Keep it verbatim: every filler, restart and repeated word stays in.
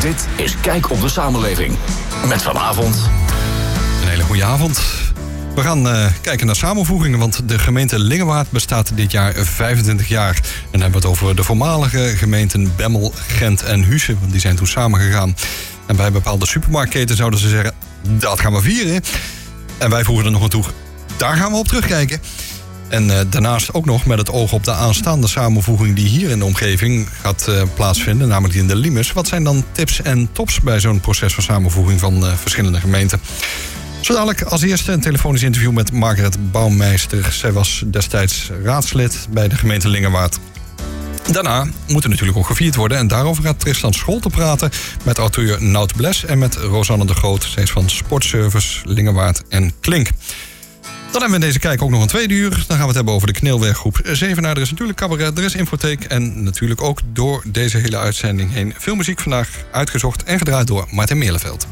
Dit is Kijk op de Samenleving. Met vanavond... Een hele goede avond. We gaan uh, kijken naar samenvoegingen, want de gemeente Lingewaard bestaat dit jaar vijfentwintig jaar. En dan hebben we het over de voormalige gemeenten Bemmel, Gent en Huissen, want die zijn toen samengegaan. En bij bepaalde supermarktketen zouden ze zeggen, dat gaan we vieren. En wij voegen er nog aan toe, daar gaan we op terugkijken. En uh, daarnaast ook nog met het oog op de aanstaande samenvoeging die hier in de omgeving gaat uh, plaatsvinden, namelijk in de Limes. Wat zijn dan tips en tops bij zo'n proces van samenvoeging van uh, verschillende gemeenten? Zo dadelijk als eerste een telefonisch interview met Margaret Bouwmeister. Zij was destijds raadslid bij de gemeente Lingewaard. Daarna moet er natuurlijk ook gevierd worden. En daarover gaat Tristan Scholten praten met auteur Nout Bles en met Rosanne de Groot. Zij is van Sportservice Lingewaard en Klink. Dan hebben we in deze kijk ook nog een tweede uur. Dan gaan we het hebben over de Kneelweggroep Zevenaar. Er is natuurlijk cabaret, er is infotheek. En natuurlijk ook door deze hele uitzending heen veel muziek vandaag uitgezocht en gedraaid door Martin Meerleveld.